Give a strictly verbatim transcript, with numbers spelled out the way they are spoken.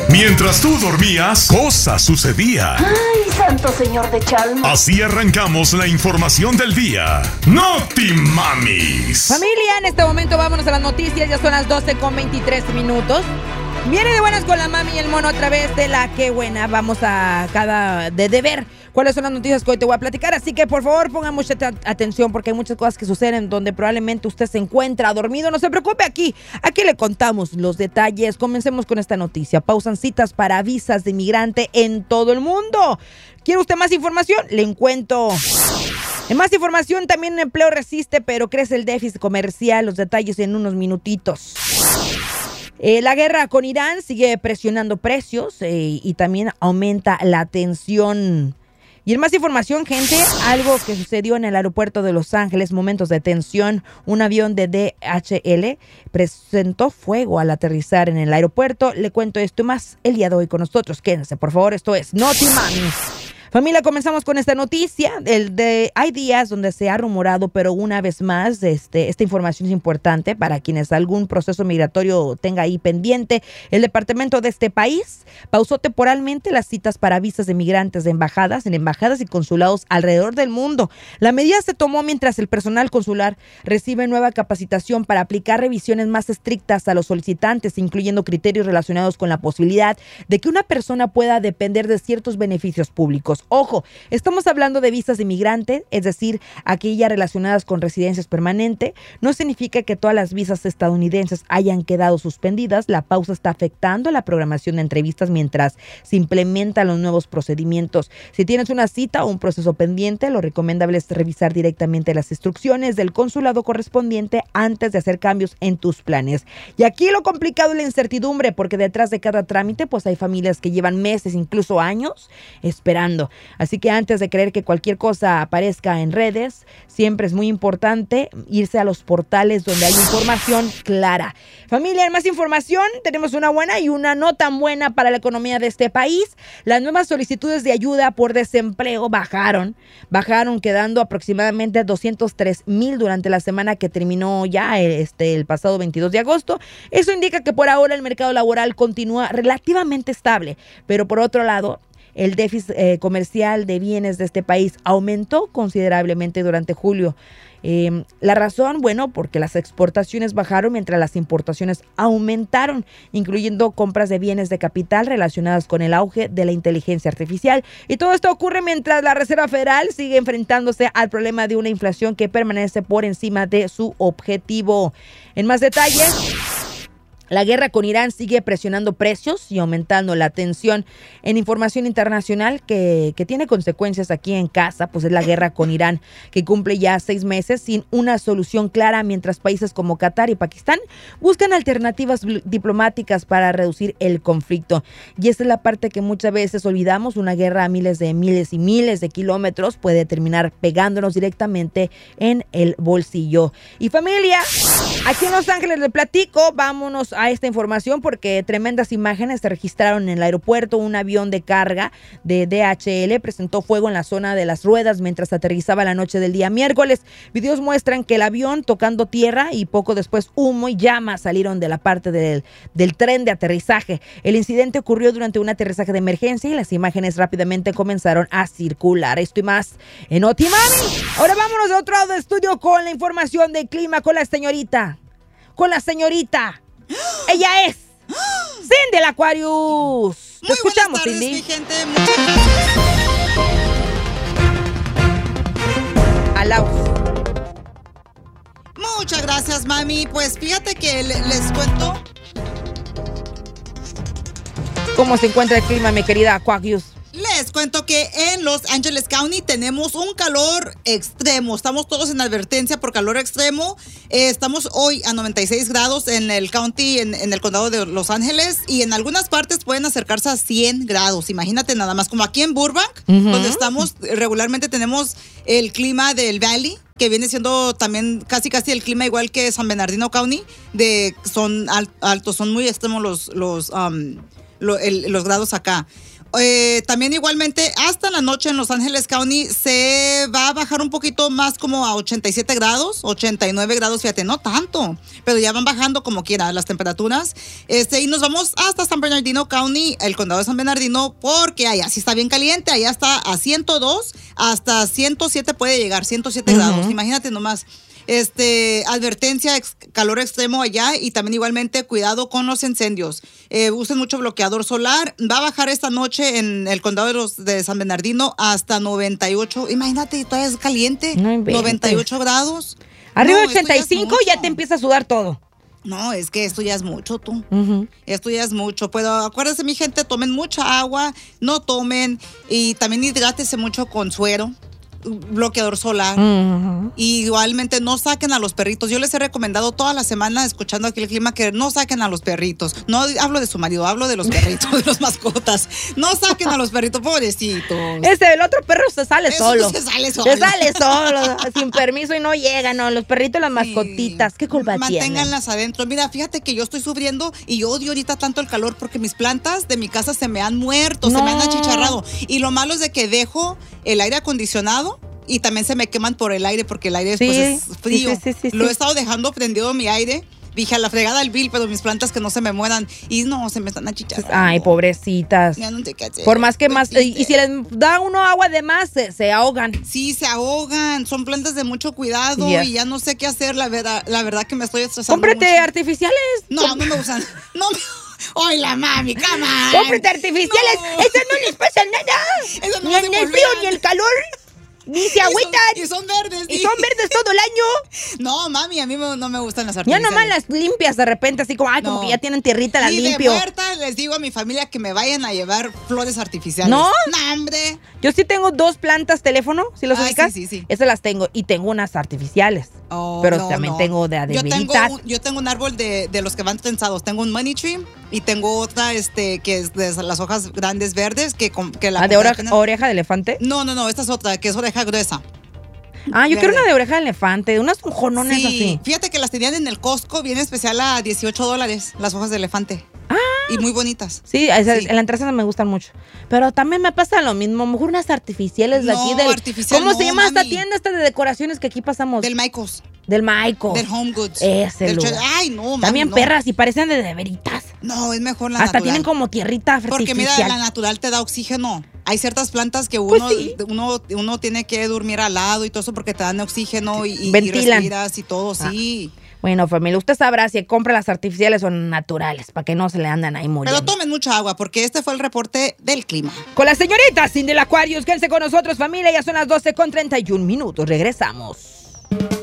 Mientras tú dormías, cosas sucedían. ¡Ay, santo señor de Chalma! Así arrancamos la información del día. ¡Noti Mamis! Familia, en este momento vámonos a las noticias. Ya son las doce con veintitrés minutos. Viene de buenas con la mami y el mono a través de la Qué Buena. Vamos a cada de, de ver cuáles son las noticias que hoy te voy a platicar. Así que por favor pongan mucha atención porque hay muchas cosas que suceden donde probablemente usted se encuentra dormido. No se preocupe, aquí, aquí le contamos los detalles. Comencemos con esta noticia. Pausan citas para visas de inmigrante en todo el mundo. ¿Quiere usted más información? Le encuentro. En más información, también el empleo resiste, pero crece el déficit comercial. Los detalles en unos minutitos. Eh, la guerra con Irán sigue presionando precios eh, y también aumenta la tensión. Y en más información, gente, algo que sucedió en el aeropuerto de Los Ángeles, momentos de tensión. Un avión de D H L presentó fuego al aterrizar en el aeropuerto. Le cuento esto y más el día de hoy con nosotros. Quédense, por favor, esto es Noti Mamis. Familia, comenzamos con esta noticia. El de, hay días donde se ha rumorado, pero una vez más, este, esta información es importante para quienes algún proceso migratorio tenga ahí pendiente. El departamento de este país pausó temporalmente las citas para visas de migrantes de embajadas, en embajadas y consulados alrededor del mundo. La medida se tomó mientras el personal consular recibe nueva capacitación para aplicar revisiones más estrictas a los solicitantes, incluyendo criterios relacionados con la posibilidad de que una persona pueda depender de ciertos beneficios públicos. Ojo, estamos hablando de visas de inmigrante, es decir, aquellas relacionadas con residencias permanentes. No significa que todas las visas estadounidenses hayan quedado suspendidas. La pausa está afectando la programación de entrevistas mientras se implementan los nuevos procedimientos. Si tienes una cita o un proceso pendiente, lo recomendable es revisar directamente las instrucciones del consulado correspondiente antes de hacer cambios en tus planes. Y aquí lo complicado es la incertidumbre, porque detrás de cada trámite, pues hay familias que llevan meses, incluso años, esperando. Así que antes de creer que cualquier cosa aparezca en redes, siempre es muy importante irse a los portales donde hay información clara. Familia, en más información, tenemos una buena y una no tan buena para la economía de este país. Las nuevas solicitudes de ayuda por desempleo bajaron, bajaron quedando aproximadamente doscientos tres mil durante la semana que terminó ya este, el pasado veintidós de agosto. Eso indica que por ahora el mercado laboral continúa relativamente estable, pero por otro lado, el déficit eh, comercial de bienes de este país aumentó considerablemente durante julio. Eh, la razón, bueno, porque las exportaciones bajaron mientras las importaciones aumentaron, incluyendo compras de bienes de capital relacionadas con el auge de la inteligencia artificial. Y todo esto ocurre mientras la Reserva Federal sigue enfrentándose al problema de una inflación que permanece por encima de su objetivo. En más detalles, la guerra con Irán sigue presionando precios y aumentando la tensión. En información internacional que, que tiene consecuencias aquí en casa, pues es la guerra con Irán, que cumple ya seis meses sin una solución clara, mientras países como Qatar y Pakistán buscan alternativas diplomáticas para reducir el conflicto. Y esta es la parte que muchas veces olvidamos. Una guerra a miles de miles y miles de kilómetros puede terminar pegándonos directamente en el bolsillo. Y familia, aquí en Los Ángeles le platico, vámonos a esta información porque tremendas imágenes se registraron en el aeropuerto. Un avión de carga de D H L presentó fuego en la zona de las ruedas mientras aterrizaba la noche del día miércoles. Videos muestran que el avión tocando tierra y poco después humo y llamas salieron de la parte del, del tren de aterrizaje. El incidente ocurrió durante un aterrizaje de emergencia y las imágenes rápidamente comenzaron a circular. Esto y más en Noti Mami. Ahora vámonos a otro lado del estudio con la información del clima con la señorita. Con la señorita. Ella es Cindy el Aquarius. Te escuchamos, tardes, Cindy. Mi gente. Muchas gracias. Alaus. Muchas gracias, mami. Pues fíjate que le- les cuento. ¿Cómo se encuentra el clima, mi querida Aquarius? Les cuento que en Los Angeles County tenemos un calor extremo. Estamos todos en advertencia por calor extremo. Eh, estamos hoy a noventa y seis grados en el county, en, en el condado de Los Ángeles, y en algunas partes pueden acercarse a cien grados. Imagínate nada más, como aquí en Burbank, uh-huh. donde estamos regularmente tenemos el clima del Valley, que viene siendo también casi casi el clima igual que San Bernardino County, de son al, altos, son muy extremos los, los, um, lo, el, los grados acá. Eh, también igualmente hasta la noche en Los Ángeles County se va a bajar un poquito más como a ochenta y siete grados, ochenta y nueve grados, fíjate, no tanto, pero ya van bajando como quiera las temperaturas. Este, y nos vamos hasta San Bernardino County, el condado de San Bernardino, porque allá sí está bien caliente, allá está a ciento dos, hasta ciento siete puede llegar, ciento siete uh-huh. grados, imagínate nomás. Este, advertencia, ex, calor extremo allá y también igualmente cuidado con los incendios. Eh, usen mucho bloqueador solar. Va a bajar esta noche en el condado de, los, de San Bernardino hasta noventa y ocho. Imagínate, todavía es caliente. No noventa y ocho grados. Arriba de no, ochenta y cinco ya, ya te empieza a sudar todo. No, es que esto ya es mucho, tú. Uh-huh. Esto ya es mucho. Pero acuérdense, mi gente, tomen mucha agua, no tomen y también hidrátese mucho con suero. Bloqueador solar. Uh-huh. Y igualmente no saquen a los perritos. Yo les he recomendado toda la semana, escuchando aquí el clima, que no saquen a los perritos. No hablo de su marido, hablo de los perritos, de los mascotas. No saquen a los perritos, pobrecitos. Este, el otro perro se sale Eso solo. Se sale solo. Se sale solo, sin permiso y no llega, no. Los perritos, las mascotitas, ¿qué culpa tienen? Manténganlas adentro. Mira, fíjate que yo estoy sufriendo y yo odio ahorita tanto el calor porque mis plantas de mi casa se me han muerto, no. se me han achicharrado. Y lo malo es de que dejo el aire acondicionado y también se me queman por el aire porque el aire después sí, es frío. Sí, sí, sí, Lo he estado dejando prendido mi aire. Dije, a la fregada el bill, pero mis plantas que no se me mueran. Y no, se me están achicharrando. Ay, pobrecitas. Ya no sé qué hacer. Por más que más... Y, y si les da uno agua de más, se, se ahogan. Sí, se ahogan. Son plantas de mucho cuidado yeah. y ya no sé qué hacer. La verdad, la verdad que me estoy estresando Cómprate mucho. artificiales. No, no me gustan. No me... ¡Ay, la mami, cama! ¡Cómprate artificiales! No. ¡Eso no les pasa nada! Eso no ni en el frío ni el calor. Ni se agüitan. Y son, y son verdes. Y sí. son verdes todo el año. No, mami, a mí no me gustan las artificiales. Ya nomás las limpias de repente, así como, ay, no. como que ya tienen tierrita, las y limpio. Y de muerta les digo a mi familia que me vayan a llevar flores artificiales. ¿No? No, hombre. Yo sí tengo dos plantas teléfono, si los Ay, ubicas. Sí, sí, sí. Esas las tengo. Y tengo unas artificiales. Oh, pero no, también no. tengo de yo tengo, adeveritas. un, yo tengo un árbol de, de los que van trenzados. Tengo un money tree y tengo otra este que es de las hojas grandes verdes. que, que la ¿Ah, de oreja, oreja de elefante? No, no, no. Esta es otra, que es oreja gruesa. Ah, yo Verde. quiero una de oreja de elefante, unas mojonones sí, así. Fíjate que las tenían en el Costco, bien especial a dieciocho dólares, las hojas de elefante. Ah. Y muy bonitas. Sí, esas, sí. en la entrada me gustan mucho. Pero también me pasa lo mismo, mejor unas artificiales de no, aquí. Del, artificial ¿Cómo no, se llama mami. esta tienda esta de decoraciones que aquí pasamos? Del Maicos. Del Maicos. Del Home Goods. Ese Del lugar. Ay, no, mami, También no. perras y parecen de, de veritas. No, es mejor la Hasta natural. tienen como tierrita artificial. Porque mira, la natural te da oxígeno. Hay ciertas plantas que uno, pues sí. uno, uno tiene que dormir al lado y todo eso porque te dan oxígeno y, y, y respiras y todo, ah. sí. Bueno, familia, usted sabrá si compra las artificiales o naturales, para que no se le andan ahí muriendo. Pero tomen mucha agua, porque este fue el reporte del clima. Con la señorita Cindy del Aquarius, quédense con nosotros, familia, ya son las doce con treinta y un minutos, regresamos.